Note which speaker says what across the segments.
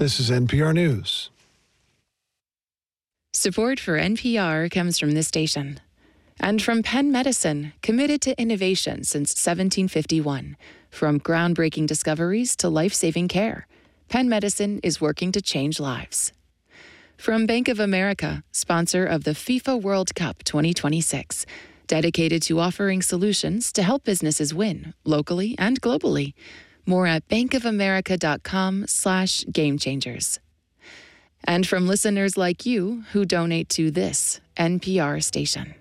Speaker 1: This is NPR News.
Speaker 2: Support for NPR comes from this station and from Penn Medicine, committed to innovation since 1751. From groundbreaking discoveries to life-saving care, Penn Medicine is working to change lives. From Bank of America, sponsor of the FIFA World Cup 2026, dedicated to offering solutions to help businesses win locally and globally. More at bankofamerica.com/gamechangers. And from listeners like you who donate to this NPR station.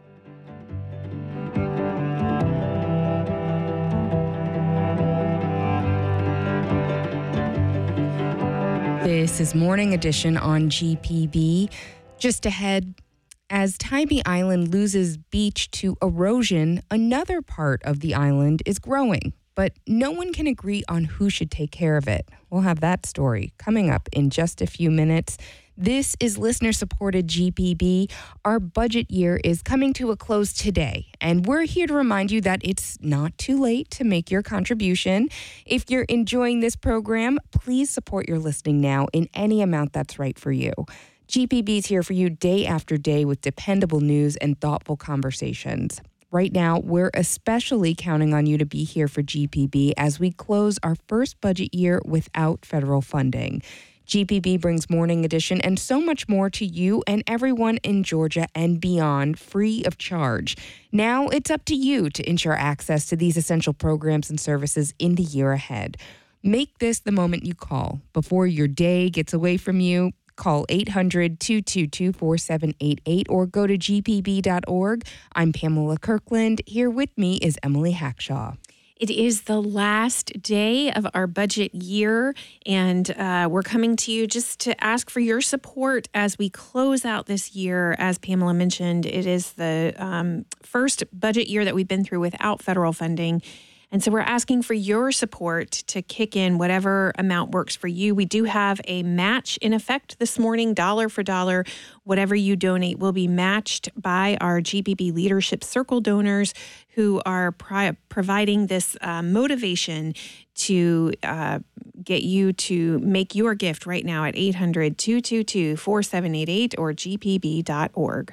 Speaker 3: This is Morning Edition on GPB. Just ahead, as Tybee Island loses beach to erosion, another part of the island is growing, but no one can agree on who should take care of it. We'll have that story coming up in just a few minutes. This is listener-supported GPB. Our budget year is coming to a close today, and we're here to remind you that it's not too late to make your contribution. If you're enjoying this program, please support your listening now in any amount that's right for you. GPB is here for you day after day with dependable news and thoughtful conversations. Right now, we're especially counting on you to be here for GPB as we close our first budget year without federal funding. GPB brings Morning Edition and so much more to you and everyone in Georgia and beyond, free of charge. Now it's up to you to ensure access to these essential programs and services in the year ahead. Make this the moment you call. Before your day gets away from you, call 800-222-4788 or go to gpb.org. I'm Pamela Kirkland. Here with me is Emily Hackshaw.
Speaker 4: It is the last day of our budget year, and we're coming to you just to ask for your support as we close out this year. As Pamela mentioned, it is the first budget year that we've been through without federal funding. And so we're asking for your support to kick in whatever amount works for you. We do have a match in effect this morning, dollar for dollar. Whatever you donate will be matched by our GPB Leadership Circle donors who are providing this motivation to get you to make your gift right now at 800-222-4788 or gpb.org.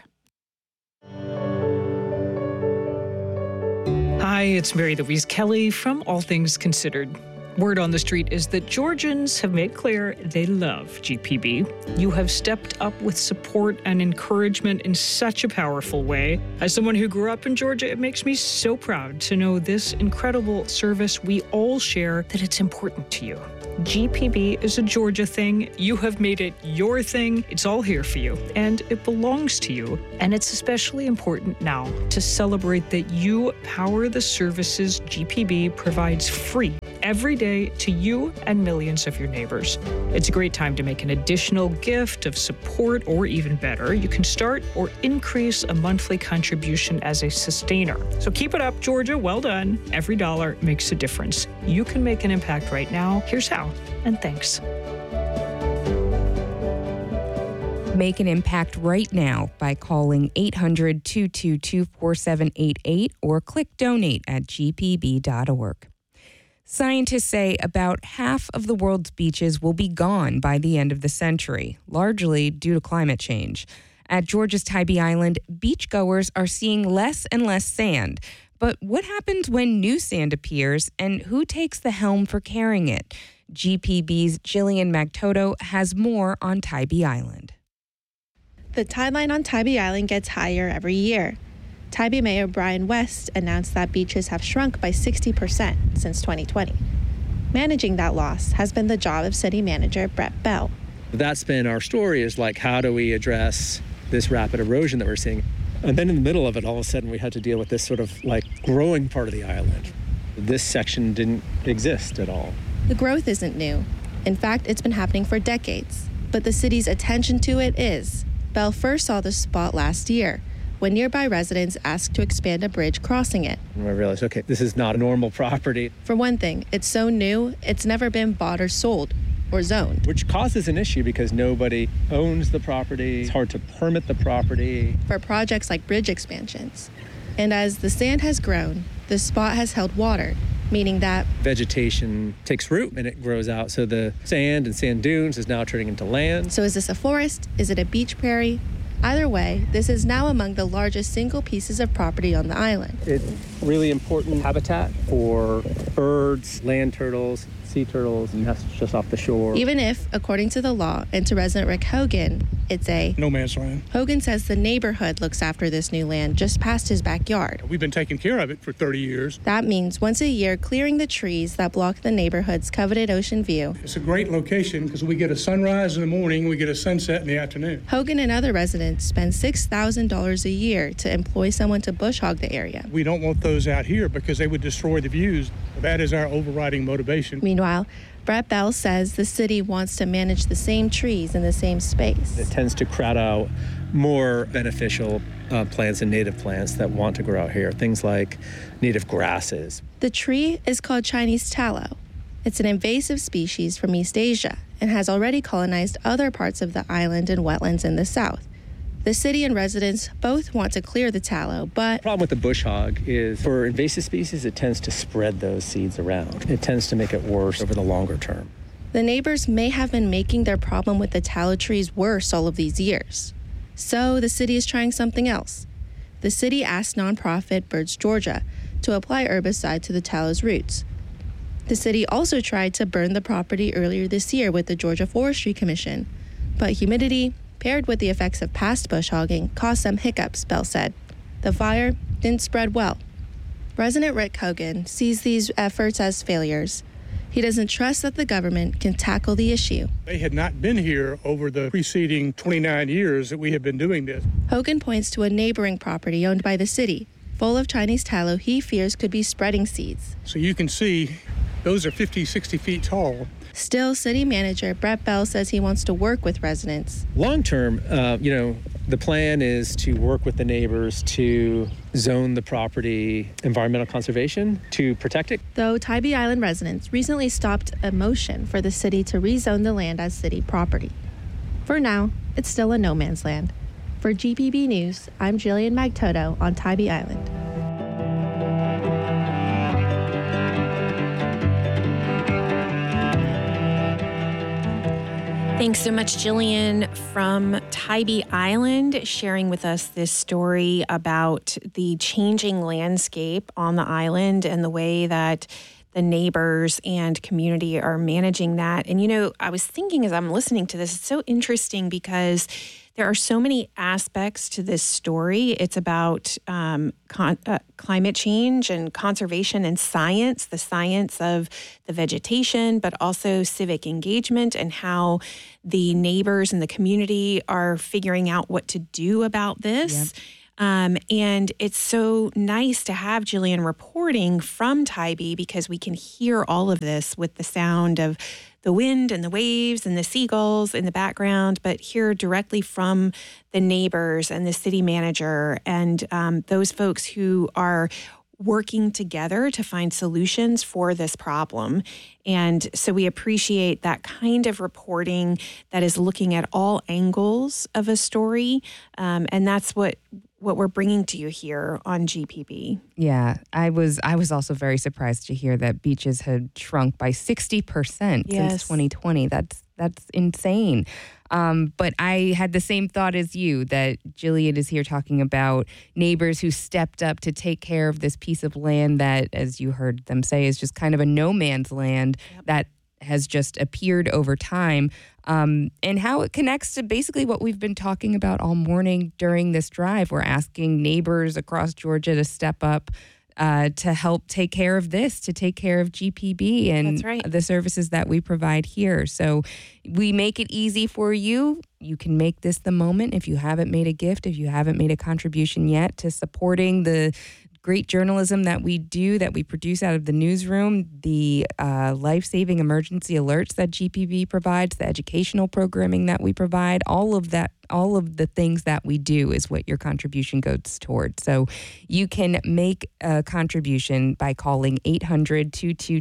Speaker 5: Hi, it's Mary Louise Kelly from All Things Considered. Word on the street is that Georgians have made clear they love GPB. You have stepped up with support and encouragement in such a powerful way. As someone who grew up in Georgia, it makes me so proud to know this incredible service we all share, that it's important to you. GPB is a Georgia thing. You have made it your thing. It's all here for you, and it belongs to you. And it's especially important now to celebrate that you power the services GPB provides free every day to you and millions of your neighbors. It's a great time to make an additional gift of support, or even better, you can start or increase a monthly contribution as a sustainer. So keep it up, Georgia. Well done. Every dollar makes a difference. You can make an impact right now. Here's how. And thanks.
Speaker 3: Make an impact right now by calling 800-222-4788 or click donate at gpb.org. Scientists say about half of the world's beaches will be gone by the end of the century, largely due to climate change. At Georgia's Tybee Island, beachgoers are seeing less and less sand. But what happens when new sand appears, and who takes the helm for carrying it? GPB's Jillian Magtoto has more on Tybee Island.
Speaker 6: The tide line on Tybee Island gets higher every year. Tybee Mayor Brian West announced that beaches have shrunk by 60% since 2020. Managing that loss has been the job of city manager Brett Bell.
Speaker 7: That's been our story, is like, how do we address this rapid erosion that we're seeing? And then in the middle of it, all of a sudden, we had to deal with this sort of like growing part of the island. This section didn't exist at all.
Speaker 6: The growth isn't new. In fact, it's been happening for decades. But the city's attention to it is. Bell first saw the spot last year when nearby residents asked to expand a bridge crossing it.
Speaker 7: And I realized, okay, this is not a normal property.
Speaker 6: For one thing, it's so new, it's never been bought or sold or zoned.
Speaker 7: Which causes an issue because nobody owns the property. It's hard to permit the property.
Speaker 6: For projects like bridge expansions. And as the sand has grown, the spot has held water, meaning that
Speaker 7: vegetation takes root and it grows out. So the sand and sand dunes is now turning into land.
Speaker 6: So is this a forest? Is it a beach prairie? Either way, this is now among the largest single pieces of property on the island.
Speaker 7: It's really important habitat for birds, land turtles, sea turtles, and that's just off the shore.
Speaker 6: Even if, according to the law and to resident Rick Hogan, it's a
Speaker 1: no man's land.
Speaker 6: Hogan says the neighborhood looks after this new land just past his backyard.
Speaker 1: We've been taking care of it for 30 years.
Speaker 6: That means once a year clearing the trees that block the neighborhood's coveted ocean view.
Speaker 1: It's a great location because we get a sunrise in the morning, we get a sunset in the afternoon.
Speaker 6: Hogan and other residents spend $6,000 a year to employ someone to bush hog the area.
Speaker 1: We don't want those out here because they would destroy the views. That is our overriding motivation.
Speaker 6: Meanwhile, Brett Bell says the city wants to manage the same trees in the same space.
Speaker 7: It tends to crowd out more beneficial plants and native plants that want to grow out here, things like native grasses.
Speaker 6: The tree is called Chinese tallow. It's an invasive species from East Asia and has already colonized other parts of the island and wetlands in the south. The city and residents both want to clear the tallow, but
Speaker 7: the problem with the bush hog is for invasive species, it tends to spread those seeds around. It tends to make it worse over the longer term.
Speaker 6: The neighbors may have been making their problem with the tallow trees worse all of these years. So the city is trying something else. The city asked nonprofit Birds Georgia to apply herbicide to the tallow's roots. The city also tried to burn the property earlier this year with the Georgia Forestry Commission, but humidity, paired with the effects of past bush hogging, caused some hiccups, Bell said. The fire didn't spread well. Resident Rick Hogan sees these efforts as failures. He doesn't trust that the government can tackle the issue.
Speaker 1: They had not been here over the preceding 29 years that we have been doing this.
Speaker 6: Hogan points to a neighboring property owned by the city, full of Chinese tallow he fears could be spreading seeds.
Speaker 1: So you can see those are 50, 60 feet tall.
Speaker 6: Still, city manager Brett Bell says he wants to work with residents.
Speaker 7: Long term, the plan is to work with the neighbors to zone the property environmental conservation to protect it.
Speaker 6: Though Tybee Island residents recently stopped a motion for the city to rezone the land as city property. For now, it's still a no man's land. For GPB News, I'm Jillian Magtoto on Tybee Island.
Speaker 4: Thanks so much, Jillian, from Tybee Island, sharing with us this story about the changing landscape on the island and the way that the neighbors and community are managing that. And, I was thinking as I'm listening to this, it's so interesting because there are so many aspects to this story. It's about climate change and conservation and science, the science of the vegetation, but also civic engagement and how the neighbors and the community are figuring out what to do about this. Yep. And it's so nice to have Jillian reporting from Tybee because we can hear all of this with the sound of the wind and the waves and the seagulls in the background, but hear directly from the neighbors and the city manager and those folks who are working together to find solutions for this problem. And so we appreciate that kind of reporting that is looking at all angles of a story. And that's what we're bringing to you here on GPB.
Speaker 3: Yeah, I was also very surprised to hear that beaches had shrunk by 60% since 2020. That's insane. But I had the same thought as you, that Jillian is here talking about neighbors who stepped up to take care of this piece of land that, as you heard them say, is just kind of a no man's land that has just appeared over time, and how it connects to basically what we've been talking about all morning during this drive. We're asking neighbors across Georgia to step up to help take care of this, to take care of GPB and the services that we provide here. So we make it easy for you. You can make this the moment if you haven't made a gift, if you haven't made a contribution yet to supporting the great journalism that we do, that we produce out of the newsroom, the life-saving emergency alerts that GPB provides, the educational programming that we provide, all of the things that we do is what your contribution goes towards. So you can make a contribution by calling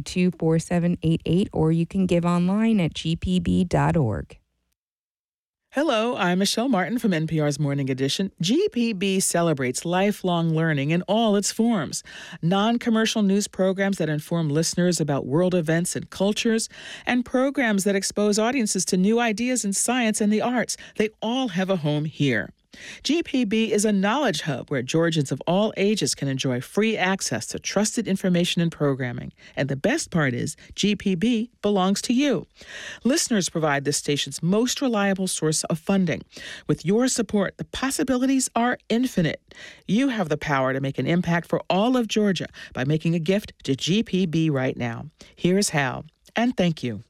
Speaker 3: 800-222-4788, or you can give online at gpb.org.
Speaker 8: Hello, I'm Michelle Martin from NPR's Morning Edition. GPB celebrates lifelong learning in all its forms. Non-commercial news programs that inform listeners about world events and cultures, and programs that expose audiences to new ideas in science and the arts. They all have a home here. GPB is a knowledge hub where Georgians of all ages can enjoy free access to trusted information and programming. And the best part is, GPB belongs to you. Listeners provide this station's most reliable source of funding. With your support, the possibilities are infinite. You have the power to make an impact for all of Georgia by making a gift to GPB right now. Here's how. And thank you.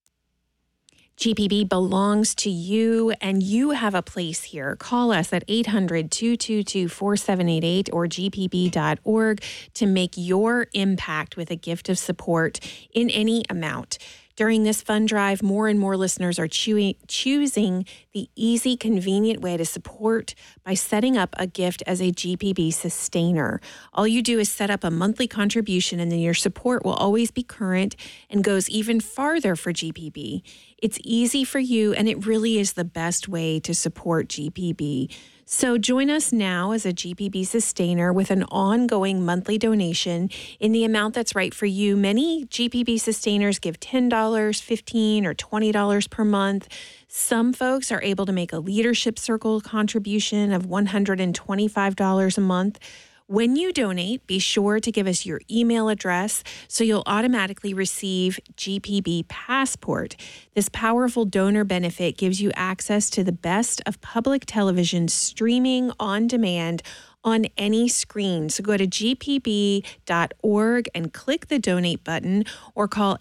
Speaker 4: GPB belongs to you, and you have a place here. Call us at 800-222-4788 or gpb.org to make your impact with a gift of support in any amount. During this fund drive, more and more listeners are choosing the easy, convenient way to support by setting up a gift as a GPB sustainer. All you do is set up a monthly contribution, and then your support will always be current and goes even farther for GPB. It's easy for you, and it really is the best way to support GPB. So join us now as a GPB sustainer with an ongoing monthly donation in the amount that's right for you. Many GPB sustainers give $10, $15, or $20 per month. Some folks are able to make a leadership circle contribution of $125 a month. When you donate, be sure to give us your email address so you'll automatically receive GPB Passport. This powerful donor benefit gives you access to the best of public television streaming on demand on any screen. So go to gpb.org and click the donate button or call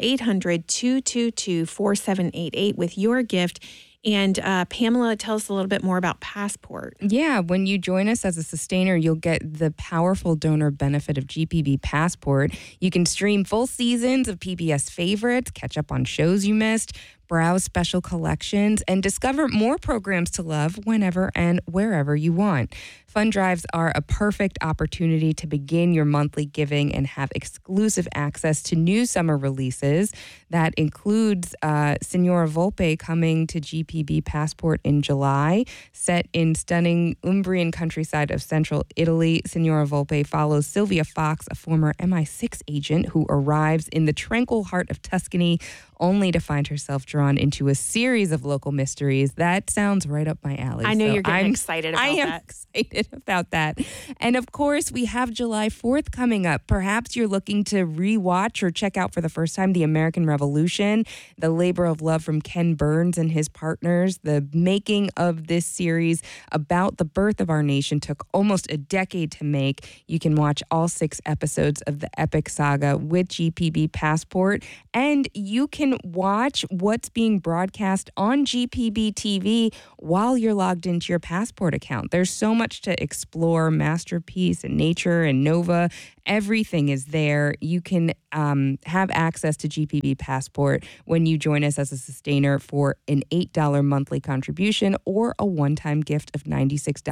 Speaker 4: 800-222-4788 with your gift. And Pamela, tell us a little bit more about Passport.
Speaker 3: Yeah, when you join us as a sustainer, you'll get the powerful donor benefit of GPB Passport. You can stream full seasons of PBS favorites, catch up on shows you missed, browse special collections, and discover more programs to love whenever and wherever you want. Fund drives are a perfect opportunity to begin your monthly giving and have exclusive access to new summer releases. That includes Signora Volpe coming to GPB Passport in July. Set in stunning Umbrian countryside of central Italy, Signora Volpe follows Sylvia Fox, a former MI6 agent who arrives in the tranquil heart of Tuscany only to find herself drawn into a series of local mysteries. That sounds right up my alley.
Speaker 4: I know you're getting excited about that.
Speaker 3: I am excited about that. And of course, we have July 4th coming up. Perhaps you're looking to rewatch or check out for the first time The American Revolution, the labor of love from Ken Burns and his partners. The making of this series about the birth of our nation took almost a decade to make. You can watch all 6 episodes of the epic saga with GPB Passport, and you can watch what's being broadcast on GPB TV while you're logged into your Passport account. There's so much to explore. Masterpiece and Nature and Nova, everything is there. You can have access to GPB Passport when you join us as a sustainer for an $8 monthly contribution or a one-time gift of $96.